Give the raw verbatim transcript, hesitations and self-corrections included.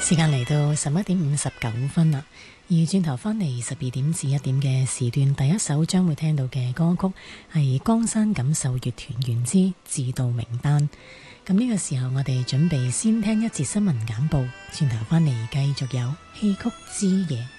時間嚟到十一點五十九分啦，而轉頭返嚟十二點至一點嘅時段，第一首將會聽到嘅歌曲係江山錦繡樂團原之自導名單。咁呢個時候我哋準備先聽一節新聞簡報，轉頭返嚟繼續有戲曲之夜。